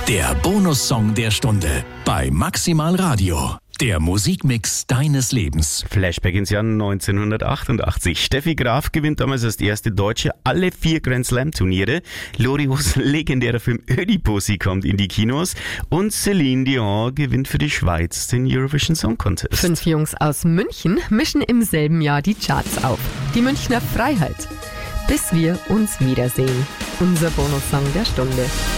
Der Bonussong der Stunde bei Maximal Radio. Der Musikmix deines Lebens. Flashback ins Jahr 1988. Steffi Graf gewinnt damals als erste Deutsche alle 4 Grand Slam Turniere. Loriots legendärer Film Ödipussy kommt in die Kinos. Und Celine Dion gewinnt für die Schweiz den Eurovision Song Contest. 5 Jungs aus München mischen im selben Jahr die Charts auf. Die Münchner Freiheit. Bis wir uns wiedersehen. Unser Bonussong der Stunde.